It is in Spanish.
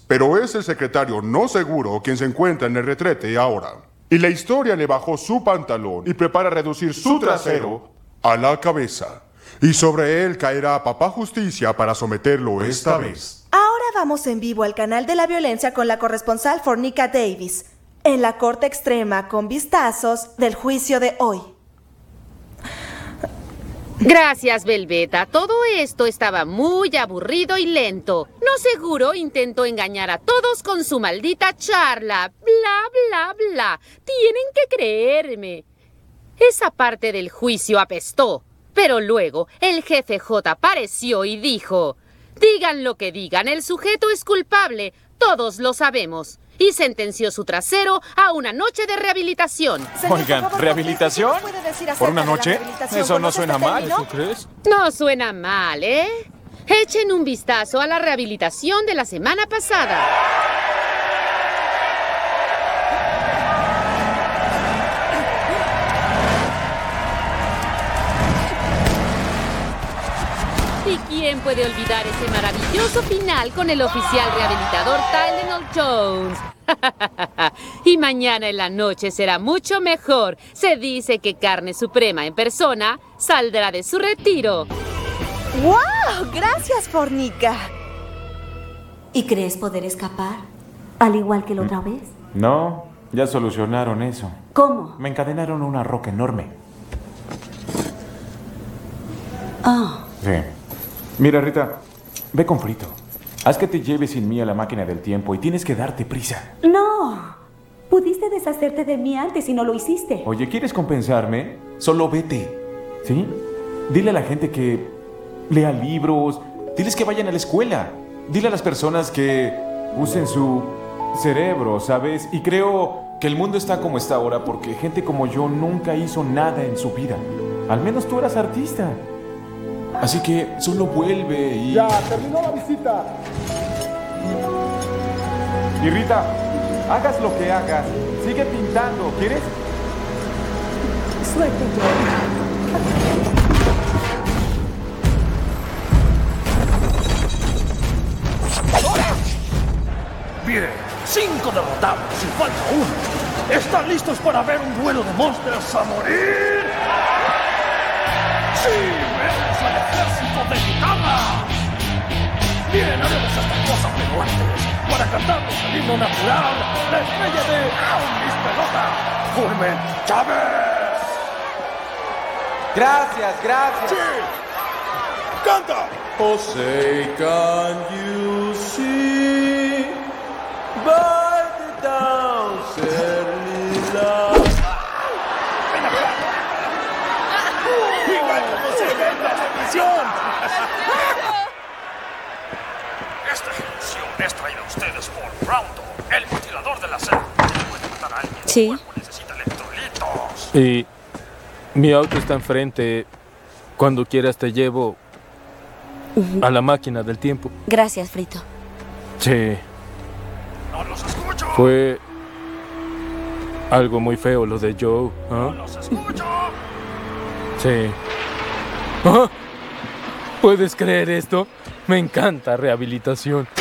pero es el secretario no seguro quien se encuentra en el retrete ahora. Y la historia le bajó su pantalón y prepara reducir su trasero a la cabeza. Y sobre él caerá Papá Justicia para someterlo esta vez. Ahora vamos en vivo al canal de la violencia con la corresponsal Fornica Davis, en la corte extrema con vistazos del juicio de hoy. Gracias, Velveta. Todo esto estaba muy aburrido y lento. No seguro intentó engañar a todos con su maldita charla. Bla, bla, bla. Tienen que creerme. Esa parte del juicio apestó. Pero luego el jefe J apareció y dijo: digan lo que digan, el sujeto es culpable. Todos lo sabemos. Y sentenció su trasero a una noche de rehabilitación. Señor, oigan, favor, ¿rehabilitación? ¿Por una noche? Eso no suena mal, ¿tú crees? No suena mal, ¿eh? Echen un vistazo a la rehabilitación de la semana pasada. ¿Y quién puede olvidar ese maravilloso final con el oficial rehabilitador Tylenol Jones? Y mañana en la noche será mucho mejor. Se dice que Carne Suprema en persona saldrá de su retiro. ¡Wow! Gracias, Fornica. ¿Y crees poder escapar? ¿Al igual que la otra vez? No, ya solucionaron eso. ¿Cómo? Me encadenaron a una roca enorme. Oh. Sí. Mira, Rita, ve con Frito. Haz que te lleves sin mí a la máquina del tiempo y tienes que darte prisa. ¡No! Pudiste deshacerte de mí antes y no lo hiciste. Oye, ¿quieres compensarme? Solo vete, ¿sí? Dile a la gente que lea libros, diles que vayan a la escuela. Dile a las personas que usen su cerebro, ¿sabes? Y creo que el mundo está como está ahora porque gente como yo nunca hizo nada en su vida. Al menos tú eras artista. Así que solo vuelve y... ¡Ya! ¡Terminó la visita! Y Rita, hagas lo que hagas, sigue pintando, ¿quieres? Suerte, Bien, 5 derrotados y falta uno. ¿Están listos para ver un duelo de monstruos a morir? ¡Sí! ¡Menos al ejército de guitarra! Bien, haremos esta cosa, pero antes, para cantarnos el himno natural, la estrella de Mis Pelota, Fulmen Chávez. Gracias, gracias. ¡Sí! ¡Canta! Oh, say, can you see by the downset lila? ¡Igual como se ve en la televisión! Esta ejecución es traída a ustedes por Roundop, el mutilador de la selva. Puede matar a alguien. Sí. Su cuerpo necesita electrolitos. Y mi auto está enfrente. Cuando quieras te llevo a la máquina del tiempo. Gracias, Frito. Sí. ¡No los escucho! Fue algo muy feo lo de Joe. ¡No ¿Ah? los escucho! Sí. ¿Ah? ¿Puedes creer esto? Me encanta rehabilitación.